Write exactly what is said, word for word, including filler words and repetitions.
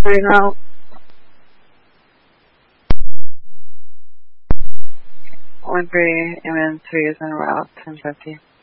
right now. One three, M N three is en route, ten fifty.